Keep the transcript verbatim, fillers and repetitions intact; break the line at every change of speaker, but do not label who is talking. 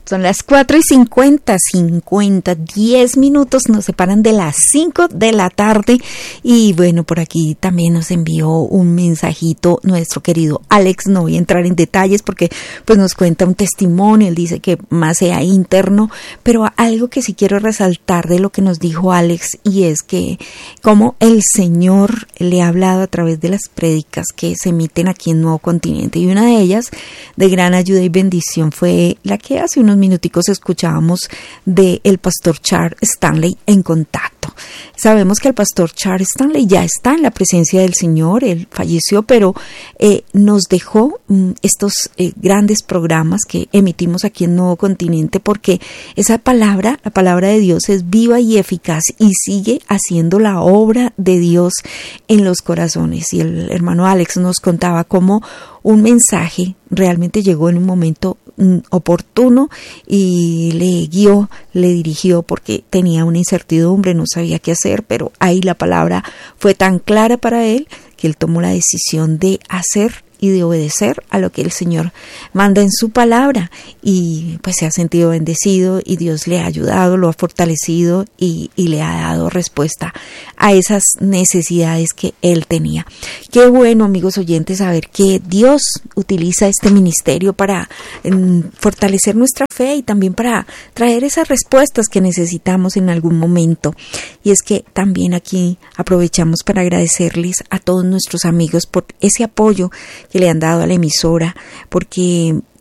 Son las cuatro y cincuenta, cincuenta, diez minutos nos separan de las cinco de la tarde y bueno, por aquí también nos envió un mensajito nuestro querido Alex. No voy a entrar en detalles porque pues nos cuenta un testimonio, él dice que más sea interno, pero algo que sí quiero resaltar de lo que nos dijo Alex, y es que como el Señor le ha hablado a través de las prédicas que se emiten aquí en Nuevo Continente, y una de ellas de gran ayuda y bendición fue la que hace unos minuticos escuchábamos de el pastor Charles Stanley en Contacto. Sabemos que el pastor Charles Stanley ya está en la presencia del Señor, él falleció, pero eh, nos dejó mm, estos eh, grandes programas que emitimos aquí en Nuevo Continente, porque esa palabra, la palabra de Dios es viva y eficaz y sigue haciendo la obra de Dios en los corazones. Y el hermano Alex nos contaba cómo un mensaje realmente llegó en un momento mm, oportuno y le guió, le dirigió, porque tenía una incertidumbre, no sabía qué hacer, pero ahí la palabra fue tan clara para él que él tomó la decisión de hacer y de obedecer a lo que el Señor manda en su palabra, y pues se ha sentido bendecido y Dios le ha ayudado, lo ha fortalecido y, y le ha dado respuesta a esas necesidades que él tenía. Qué bueno, amigos oyentes, saber que Dios utiliza este ministerio para um, fortalecer nuestra fe y también para traer esas respuestas que necesitamos en algún momento. Y es que también aquí aprovechamos para agradecerles a todos nuestros amigos por ese apoyo que le han dado a la emisora, porque